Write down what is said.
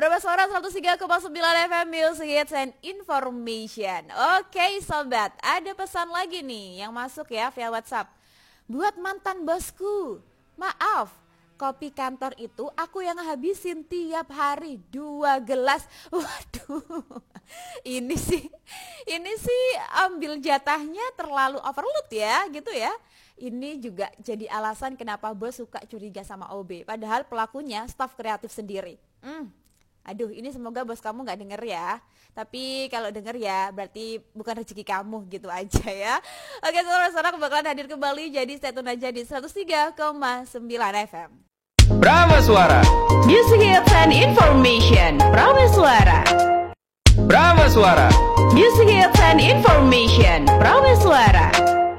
Berapa suara 103,9 FM Music Hits and Information. Oke sobat, ada pesan lagi nih yang masuk ya via WhatsApp. Buat mantan bosku, maaf, kopi kantor itu aku yang habisin tiap hari 2 gelas. Waduh, ini sih ambil jatahnya terlalu overload ya gitu ya. Ini juga jadi alasan kenapa bos suka curiga sama OB. Padahal pelakunya staf kreatif sendiri. Aduh, ini semoga bos kamu gak denger ya. Tapi kalau denger ya berarti bukan rezeki kamu gitu aja ya. Oke, saudara-saudara, aku bakalan hadir kembali. Jadi stay tune aja di 103,9 FM. Prama Suara Music Hits and Information. Prama Suara. Prama Suara Music Hits and Information. Prama Suara.